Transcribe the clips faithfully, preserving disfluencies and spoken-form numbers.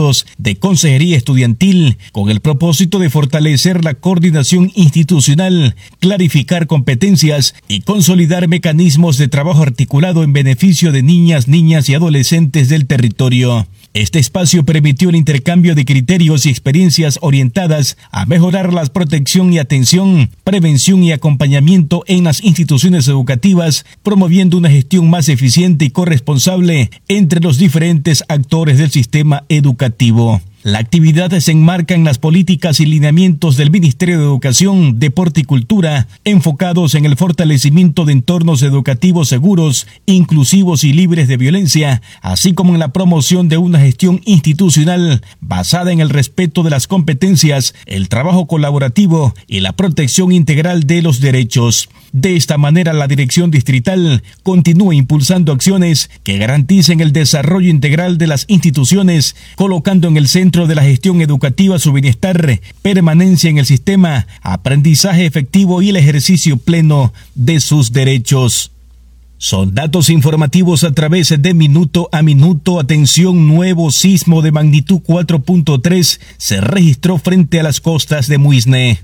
expertos de consejería estudiantil con el propósito de fortalecer la coordinación institucional, clarificar competencias y consolidar mecanismos de trabajo articulado en beneficio de niñas, niñas y adolescentes del territorio. Este espacio permitió el intercambio de criterios y experiencias orientadas a mejorar la protección y atención, prevención y acompañamiento en las instituciones educativas, promoviendo una gestión más eficiente y corresponsable entre los diferentes actores del sistema educativo. La actividad se enmarca en las políticas y lineamientos del Ministerio de Educación, Deporte y Cultura, enfocados en el fortalecimiento de entornos educativos seguros, inclusivos y libres de violencia, así como en la promoción de una gestión institucional basada en el respeto de las competencias, el trabajo colaborativo y la protección integral de los derechos. De esta manera, la Dirección Distrital continúa impulsando acciones que garanticen el desarrollo integral de las instituciones, colocando en el centro de la gestión educativa su bienestar, permanencia en el sistema, aprendizaje efectivo y el ejercicio pleno de sus derechos. Son datos informativos a través de Minuto a Minuto. Atención, nuevo sismo de magnitud cuatro punto tres se registró frente a las costas de Muisne.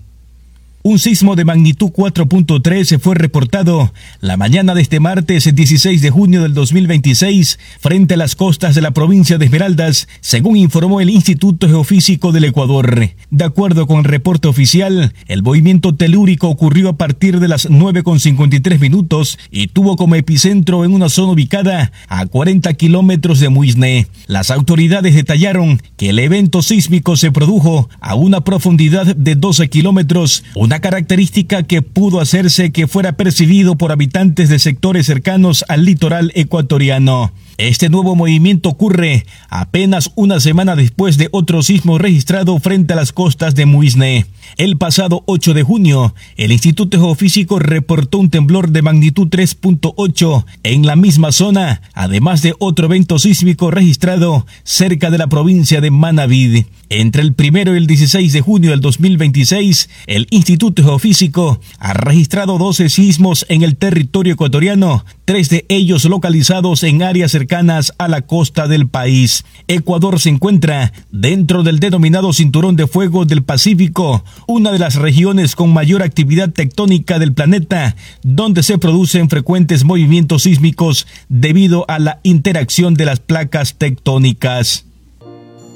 Un sismo de magnitud cuatro punto tres fue reportado la mañana de este martes dieciséis de junio del dos mil veintiséis frente a las costas de la provincia de Esmeraldas, según informó el Instituto Geofísico del Ecuador. De acuerdo con el reporte oficial, el movimiento telúrico ocurrió a partir de las nueve con cincuenta y tres minutos y tuvo como epicentro en una zona ubicada a cuarenta kilómetros de Muisne. Las autoridades detallaron que el evento sísmico se produjo a una profundidad de doce kilómetros, una característica que pudo hacerse que fuera percibido por habitantes de sectores cercanos al litoral ecuatoriano. Este nuevo movimiento ocurre apenas una semana después de otro sismo registrado frente a las costas de Muisne. El pasado ocho de junio, el Instituto Geofísico reportó un temblor de magnitud tres punto ocho en la misma zona, además de otro evento sísmico registrado cerca de la provincia de Manabí. Entre el primero y el dieciséis de junio del dos mil veintiséis, el Instituto Geofísico ha registrado doce sismos en el territorio ecuatoriano, tres de ellos localizados en áreas cercanas a la costa del país. Ecuador se encuentra dentro del denominado Cinturón de Fuego del Pacífico, una de las regiones con mayor actividad tectónica del planeta, donde se producen frecuentes movimientos sísmicos debido a la interacción de las placas tectónicas.